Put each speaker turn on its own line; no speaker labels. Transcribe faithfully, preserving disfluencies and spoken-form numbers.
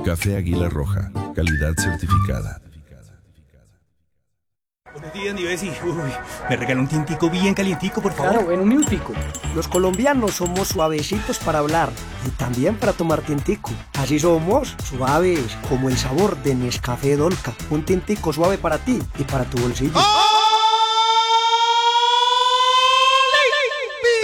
Café Águila Roja, calidad certificada.
Buenos días, mi Bessie. Uy, me regaló un tintico bien calientico, por favor.
Claro, en un minutico. Los colombianos somos suavecitos para hablar y también para tomar tintico. Así somos, suaves, como el sabor de Nescafé Dolca. Un tintico suave para ti y para tu bolsillo.
¡Oh!